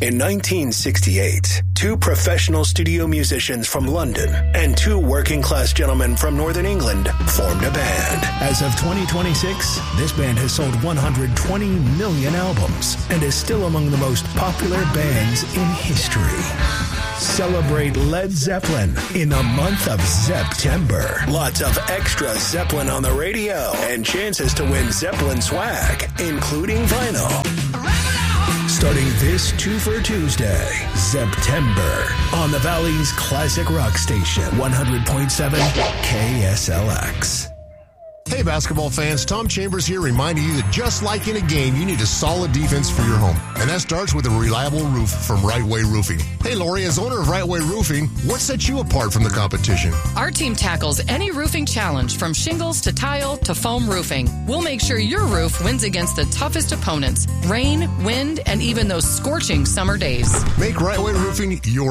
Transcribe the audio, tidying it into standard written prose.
In 1968, two professional studio musicians from London and two working-class gentlemen from Northern England formed a band. As of 2026, this band has sold 120 million albums and is still among the most popular bands in history. Celebrate Led Zeppelin in the month of September. Lots of extra Zeppelin on the radio and chances to win Zeppelin swag, including vinyl. Starting this 2 for Tuesday, September, on the Valley's classic rock station, 100.7 KSLX. Hey basketball fans, Tom Chambers here reminding you that just like in a game, you need a solid defense for your home. And that starts with a reliable roof from Right Way Roofing. Hey Lori, as owner of Right Way Roofing, what sets you apart from the competition? Our team tackles any roofing challenge from shingles to tile to foam roofing. We'll make sure your roof wins against the toughest opponents, rain, wind, and even those scorching summer days. Make Right Way Roofing your